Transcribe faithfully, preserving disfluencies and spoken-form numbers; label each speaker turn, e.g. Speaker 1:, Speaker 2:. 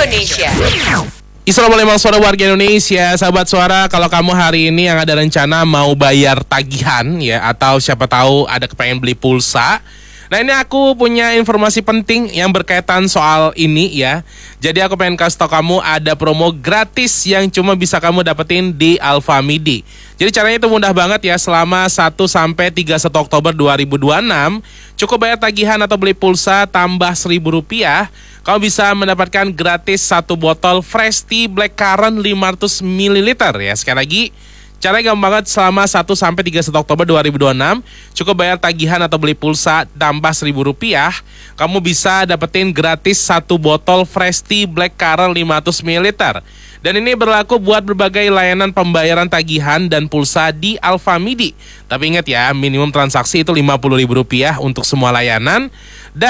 Speaker 1: Indonesia.
Speaker 2: Assalamualaikum suara warga Indonesia, sahabat suara. Kalau kamu hari ini yang ada rencana mau bayar tagihan ya, atau siapa tahu ada kepengen beli pulsa. Nah, ini aku punya informasi penting yang berkaitan soal ini ya. Jadi aku pengen kasih tau kamu ada promo gratis yang cuma bisa kamu dapetin di Alfamidi. Jadi caranya itu mudah banget ya, selama satu sampai tiga puluh satu Oktober dua ribu dua puluh enam. Cukup bayar tagihan atau beli pulsa tambah seribu rupiah. Kamu bisa mendapatkan gratis satu botol Fresh Tea Blackcurrant lima ratus mililiter ya. Sekali lagi, caranya gampang banget, selama satu sampai tiga puluh satu Oktober dua ribu dua puluh enam, cukup bayar tagihan atau beli pulsa tambah seribu rupiah, kamu bisa dapetin gratis satu botol Fresh Tea Blackcurrant lima ratus mililiter. Dan ini berlaku buat berbagai layanan pembayaran tagihan dan pulsa di Alfamidi. Tapi ingat ya, minimum transaksi itu lima puluh ribu rupiah untuk semua layanan. Dan